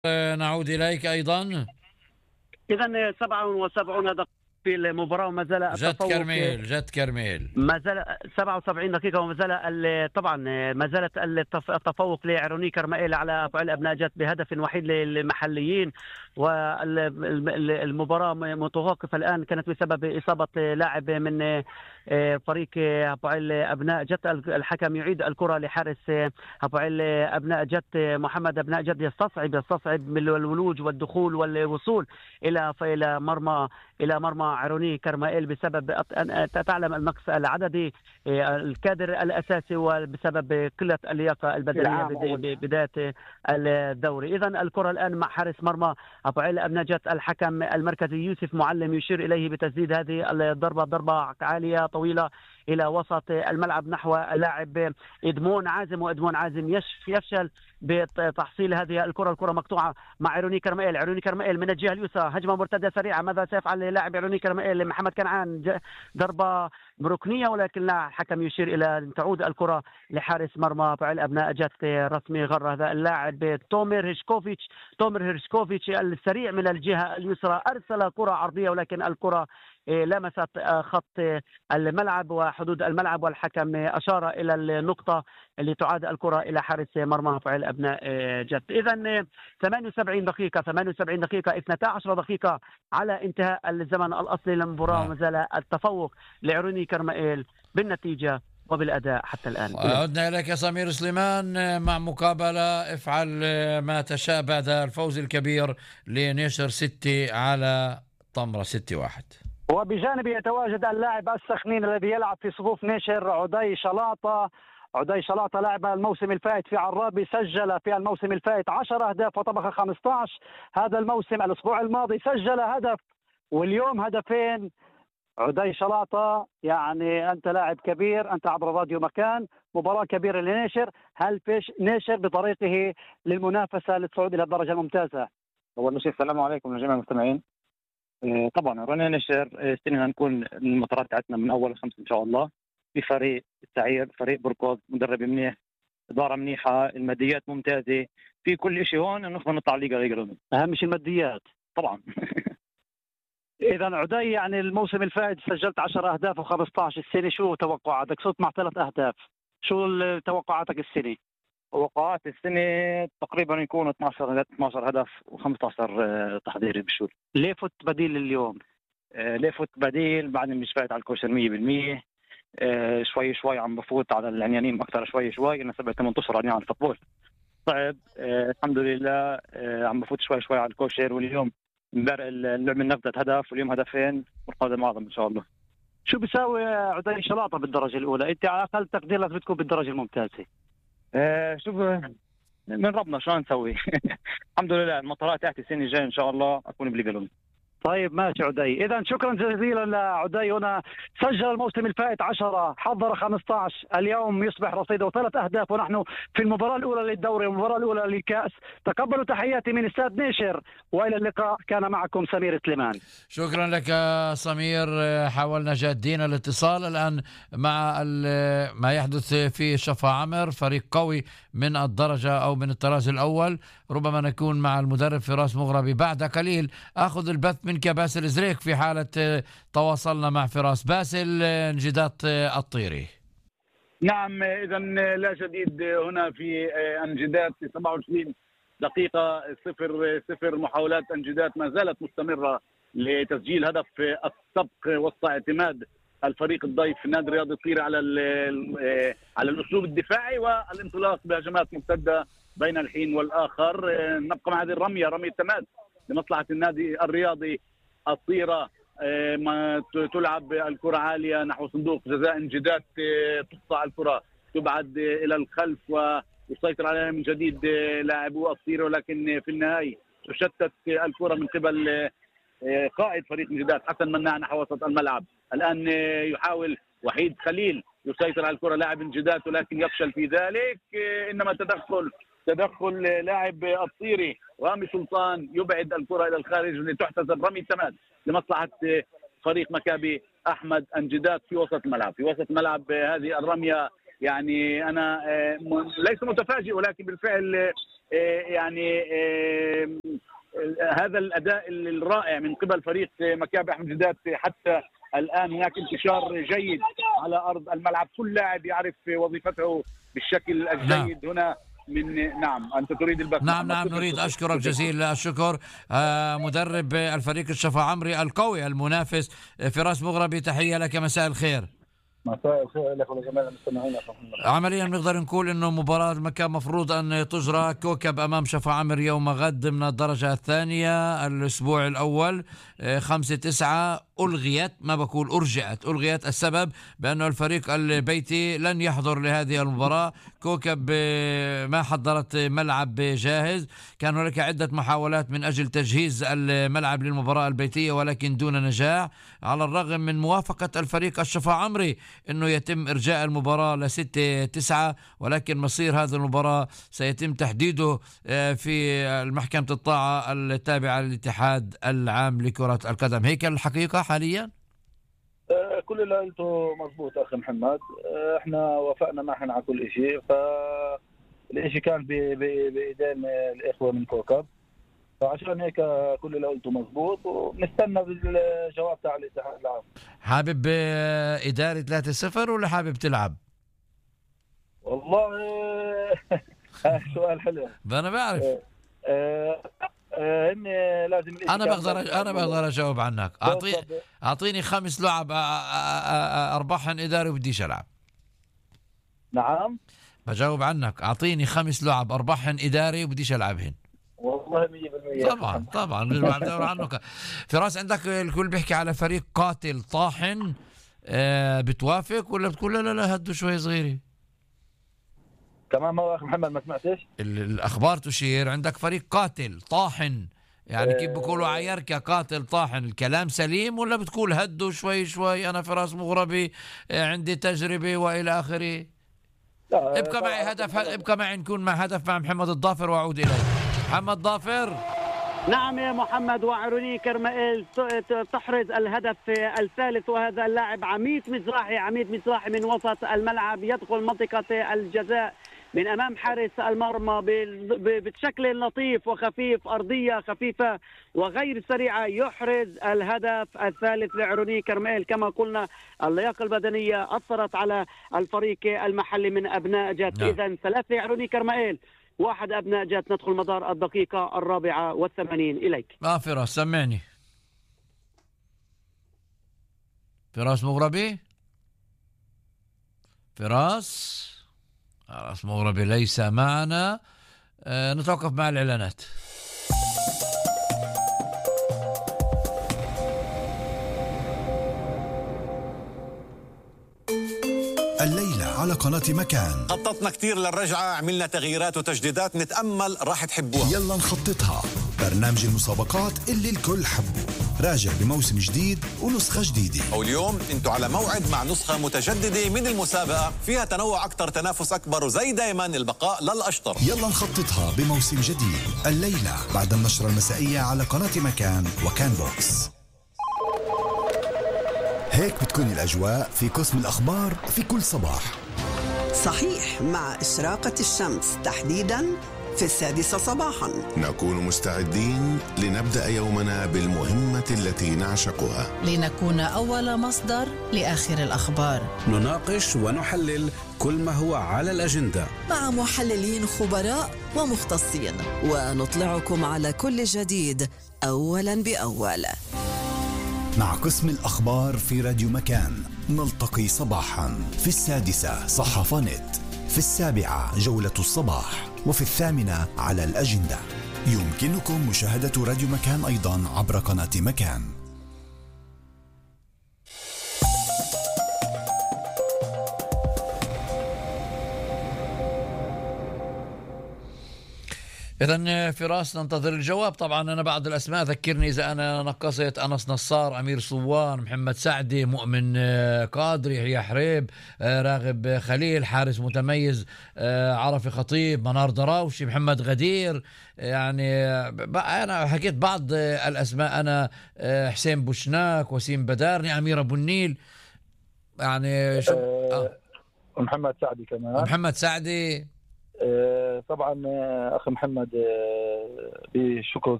نعود إليك أيضا. إذا 77 دقيقة في المباراة وما زال جت التفوق. كرميل جت كرميل. ما زال 77 دقيقة وما زال طبعا ما زالت التفوق لعيروني كرمائيل على فعل أبناء جت بهدف وحيد للمحليين. والمباراة متوقفة الآن كانت بسبب إصابة لاعب من فريق فعل أبناء جت. الحكم يعيد الكرة لحارس فعل أبناء جت محمد أبناء جت يستصعب من الولوج والدخول والوصول إلى مرمى عيروني كرمائيل بسبب أن تعلم النقص العددي الكادر الأساسي وبسبب قلة اللياقة البدنية بداية الدوري. إذا الكرة الآن مع حارس مرمى فعل أبناء جت. الحكم المركزي يوسف معلم يشير إليه بتسديد هذه الضربة، ضربة عالية طويلة إلى وسط الملعب نحو اللاعب إدمون عازم، وإدمون عازم يفشل بتحصيل هذه الكرة مقطوعة مع عيروني كرمائيل من الجهة اليسرى، هجمة مرتدة سريعة. ماذا سيفعل لاعب عيروني كرمائيل؟ محمد كنعان ضربة ركنية، ولكن لا، الحكم يشير إلى أن تعود الكرة لحارس مرمى فعل أبناء جت رسمي غر هذا اللاعب تومير هيرشكوفيتش السريع من الجهة اليسرى، أرسل كرة عرضية ولكن الكرة لمست خط الملعب وحدود الملعب، والحكم أشار إلى النقطة اللي تعاد الكرة إلى حارس مرمى فعل أبناء جت. إذا 78 دقيقة 12 دقيقة على انتهاء الزمن الأصلي للمباراة، وما زال التفوق لعيروني كرمائيل بالنتيجة وبالأداء حتى الآن. عدنا إليك سمير سليمان مع مقابلة. افعل ما تشاء بعد الفوز الكبير لنيشر سيتي على طمرة 6-1. وبجانبه يتواجد اللاعب السخنين الذي يلعب في صفوف نيشر عدي شلاطة لاعب الموسم الفائت في عرابي، سجل في الموسم الفائت 10 أهداف وطبخ 15. هذا الموسم الأسبوع الماضي سجل هدف واليوم هدفين. عدي شلاطة، يعني أنت لاعب كبير، أنت عبر راديو مكان، مباراة كبيرة لنيشر. هل فيش نيشر بطريقه للمنافسة للصعود إلى الدرجة الممتازة؟ أول شيء السلام عليكم لجميع المستمعين. طبعا رونا نشر السنة هنكون المطارات بتاعتنا من أول 5 إن شاء الله، بفريق السعير، فريق بركوز، مدرب منيح، إدارة منيحة، الماديات ممتازة، في كل شيء هون نقدر نطلع ليغا غير أهم شيء الماديات طبعا. إذا عدي، يعني الموسم الفائت سجلت 10 أهداف و15. السنة شو توقعاتك؟ صرت مع 3 أهداف، شو توقعاتك السنة؟ توقعات السنة تقريبا يكون 12 هدف و15 تحضيري بالشوط. ليه فت بديل اليوم؟ ليه فت بديل بعد مش فايت على الكوشر 100%. شوي عم بفوت على العنيانين أكثر، شوي أنا 8 أشهر على الفوتبول صعب. الحمد لله عم بفوت شوي على الكوشر. واليوم امبارح اللعبة نفذت هدف واليوم هدفين والقادم أعظم إن شاء الله. شو بيساوي عدي شلاطة بالدرجة الأولى؟ أنت على أقل تقدير لازم تكون بالدرجة الممتازة. شوف من ربنا شو نسوي. الحمد لله المطارات تاعتي السنة الجاية إن شاء الله أكون بليغلون. طيب ماشي عدي، إذا شكرا جزيلا لعدي. هنا سجل الموسم الفائت 10، حضر 15، اليوم يصبح رصيده 3 أهداف، ونحن في المباراة الأولى للدوري والمباراة الأولى للكأس. تقبلوا تحياتي من استاد نيشر، وإلى اللقاء. كان معكم سمير سليمان. شكرا لك سمير. حاولنا جادين الاتصال الآن مع ما يحدث في شفا عمر، فريق قوي من الدرجة أو من الطراز الأول. ربما نكون مع المدرب فراس مغربي بعد قليل. أخذ البث منك باسل زريك في حالة تواصلنا مع فراس. باسل، انجداد الطيري. نعم، إذا لا جديد هنا في انجداد. في 27 دقيقة 0-0 محاولات انجداد ما زالت مستمرة لتسجيل هدف السبق وسط اعتماد الفريق الضيف نادي الرياضي الطيري على الأسلوب الدفاعي والانطلاق بهجمات مرتدة بين الحين والآخر. نبقى مع هذه رمي التماس لمصلحة النادي الرياضي الطيرة. ما تلعب الكرة عالية نحو صندوق جزاء انجداد، تقطع الكرة تبعد إلى الخلف ويسيطر عليها من جديد لاعبو الطيرة، ولكن في النهاية تشتت الكرة من قبل قائد فريق انجداد حسن مناع نحو وسط الملعب. الآن يحاول وحيد خليل يسيطر على الكرة لاعب انجداد ولكن يفشل في ذلك، إنما تدخل لاعب الطيري رامي سلطان يبعد الكرة إلى الخارج لتحتسب رمي التماس لمصلحة فريق مكابي أحمد انجداد في وسط الملعب. هذه الرمية يعني أنا ليس متفاجئ، ولكن بالفعل يعني هذا الاداء الرائع من قبل فريق مكابي احمد جدات. حتى الان هناك انتشار جيد على ارض الملعب، كل لاعب يعرف وظيفته بالشكل الجيد. هنا من نعم أنت تريد البث. نعم نريد. أشكرك جزيل الشكر مدرب الفريق الشفاعمري القوي المنافس فراس مغربي، تحية لك، مساء الخير. مساء الخير لك ولجميع المستمعين. عمليا نقدر نقول انه مباراة المكان مفروض ان تجرى كوكب امام شفاعمر يوم غد من الدرجة الثانية الاسبوع الاول 5/9 الغيت، ما بقول ارجعت. السبب بانه الفريق البيتي لن يحضر لهذه المباراة. كوكب ما حضرت ملعب جاهز، كان هناك عدة محاولات من اجل تجهيز الملعب للمباراة البيتية ولكن دون نجاح، على الرغم من موافقة الفريق الشفاعمري انه يتم ارجاء المباراة ل6/9، ولكن مصير هذه المباراة سيتم تحديده في محكمة الطاعة التابعة للاتحاد العام لكرة القدم. هيك الحقيقة حاليا؟ كل اللي قلته مضبوط أخي محمد. احنا وافقنا معهم على كل شيء، فالإشي كان بإيدين الإخوة من كوكب، فعشان هيك كل اللي قلته مضبوط، ونستنى بالجواب تاع الاتحاد العام. حابب إدارة 3-0 ولا حابب تلعب؟ والله سؤال حلو. أنا بعرف. إني لازم أنا بقدر أجاوب عنك. أعطيني 5 لعب أربحهم إداري وبديش ألعب. نعم بجاوب عنك. أعطيني 5 لعب أربحهم إداري وبديش ألعبهن. والله 100%. طبعا بدور عنك. فراس عندك الكل بيحكي على فريق قاتل طاحن، بتوافق ولا بتقول لا هدوا شوي صغيرة؟ كمان ما أخي محمد ما سمعتش؟ الأخبار تشير عندك فريق قاتل طاحن، يعني كيف بيقولوا عيركة قاتل طاحن، الكلام سليم ولا بتقول هدوا شوي أنا فراس مغربي عندي تجربة وإلى آخره؟ ابقى معي ابقى معي نكون مع هدف مع محمد الضافر وأعود إليك. محمد ضافر. نعم يا محمد، وعروني كرمائيل تحرز الهدف الثالث، وهذا اللاعب عميد مزراحي من وسط الملعب يدخل منطقة الجزاء من أمام حارس المرمى بشكل لطيف وخفيف، أرضية خفيفة وغير سريعة، يحرز الهدف الثالث لعروني كرمائيل. كما قلنا اللياقة البدنية أثرت على الفريق المحلي من أبناء جات. إذن 3 لعروني كرمائيل 1 أبناء جات. ندخل مدار الدقيقة 84 إليك. فراس سمعني. فراس مغربي. فراس مغربي ليس معنا. نتوقف مع الإعلانات. الليلة على قناة مكان خططنا كتير للرجعة، عملنا تغييرات وتجديدات، نتأمل راح تحبوها. يلا نخططها. برنامج المسابقات اللي الكل حبه راجع بموسم جديد ونسخة جديدة. واليوم انتوا على موعد مع نسخة متجددة من المسابقة، فيها تنوع أكتر، تنافس أكبر، وزي دايما البقاء للأشطر. يلا نخططها بموسم جديد الليلة بعد النشرة المسائية على قناة مكان وكان بوكس. هيك بتكون الأجواء في قسم الأخبار في كل صباح. صحيح، مع إشراقة الشمس تحديداً في 6 صباحاً نكون مستعدين لنبدأ يومنا بالمهمة التي نعشقها، لنكون أول مصدر لآخر الأخبار. نناقش ونحلل كل ما هو على الأجندة مع محللين خبراء ومختصين، ونطلعكم على كل جديد أولاً بأول. مع قسم الأخبار في راديو مكان نلتقي صباحا في 6 صحافة نت، في 7 جولة الصباح، وفي 8 على الأجندة. يمكنكم مشاهدة راديو مكان أيضا عبر قناة مكان. إذن فراس ننتظر الجواب. طبعا أنا بعض الأسماء ذكرني إذا أنا نقصت: أنس نصار، أمير صوان، محمد سعدي، مؤمن قادري، يحيى حريب، راغب خليل، حارس متميز عرفي خطيب، منار دراوشي، محمد غدير. يعني أنا حكيت بعض الأسماء، أنا حسين بوشناك، وسيم بدارني، أمير أبو النيل، يعني محمد سعدي كمان. محمد سعدي طبعا أخي محمد بشكرك